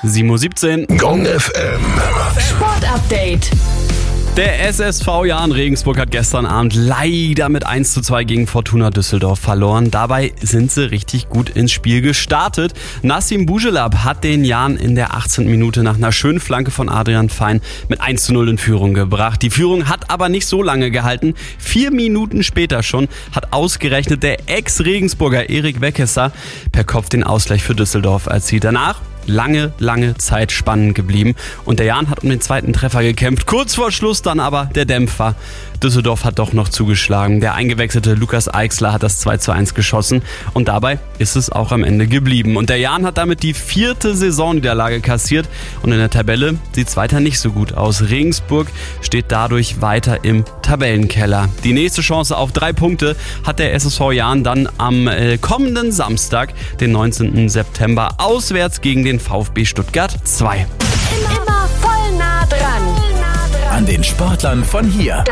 7:17 Uhr. Gong FM. Sportupdate. Der SSV Jahn Regensburg hat gestern Abend leider mit 1:2 gegen Fortuna Düsseldorf verloren. Dabei sind sie richtig gut ins Spiel gestartet. Nassim Bujelab hat den Jahn in der 18. Minute nach einer schönen Flanke von Adrian Fein mit 1:0 in Führung gebracht. Die Führung hat aber nicht so lange gehalten. 4 Minuten später schon hat ausgerechnet der Ex-Regensburger Erik Weckesser per Kopf den Ausgleich für Düsseldorf erzielt. Danach lange Zeit spannend geblieben und der Jahn hat um den zweiten Treffer gekämpft. Kurz vor Schluss dann aber der Dämpfer. Düsseldorf hat doch noch zugeschlagen. Der eingewechselte Lukas Eichsler hat das 2:1 geschossen und dabei ist es auch am Ende geblieben. Und der Jahn hat damit die 4. Saisonniederlage kassiert und in der Tabelle sieht es weiter nicht so gut aus. Regensburg steht dadurch weiter im Tabellenkeller. Die nächste Chance auf 3 Punkte hat der SSV Jahn dann am kommenden Samstag, den 19. September, auswärts gegen den VfB Stuttgart 2. Immer voll nah dran. An den Sportlern von hier.